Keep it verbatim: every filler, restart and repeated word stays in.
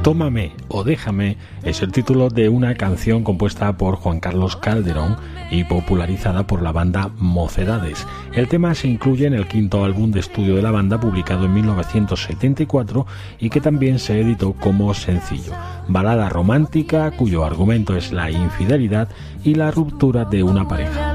Tómame o déjame es el título de una canción compuesta por Juan Carlos Calderón y popularizada por la banda Mocedades. El tema se incluye en el quinto álbum de estudio de la banda, publicado en mil novecientos setenta y cuatro, y que también se editó como sencillo. Balada romántica cuyo argumento es la infidelidad y la ruptura de una pareja.